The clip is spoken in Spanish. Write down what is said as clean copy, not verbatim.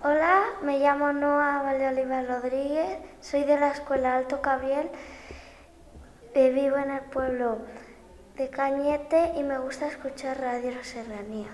Hola, me llamo Noa Valdeoliva Rodríguez, soy de la Escuela Alto Cabriel, vivo en el pueblo de Cañete y me gusta escuchar Radio Serranía.